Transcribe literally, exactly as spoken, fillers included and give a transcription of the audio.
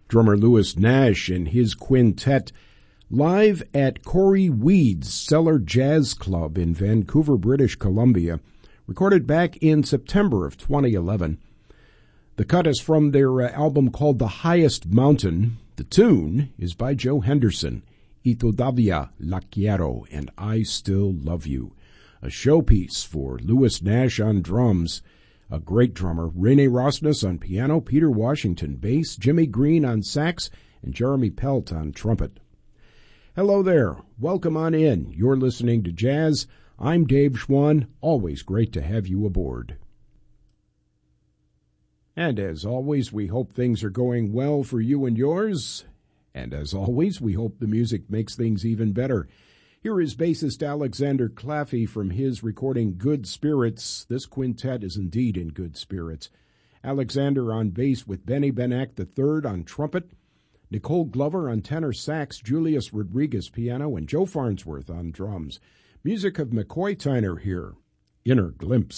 drummer Louis Nash and his quintet, live at Corey Weed's Cellar Jazz Club in Vancouver, British Columbia, recorded back in September of twenty eleven. The cut is from their uh, album called The Highest Mountain. The tune is by Joe Henderson, Y Todavía La Quiero, and I Still Love You. A showpiece for Louis Nash on drums, a great drummer, Rene Rosnes on piano, Peter Washington bass, Jimmy Green on sax, and Jeremy Pelt on trumpet. Hello there. Welcome on in. You're listening to Jazz. I'm Dave Schwann. Always great to have you aboard. And as always, we hope things are going well for you and yours. And as always, we hope the music makes things even better. Here is bassist Alexander Claffey from his recording Good Spirits. This quintet is indeed in good spirits. Alexander on bass with Benny Benack the third on trumpet, Nicole Glover on tenor sax, Julius Rodriguez piano, and Joe Farnsworth on drums. Music of McCoy Tyner here. Inner Glimpse.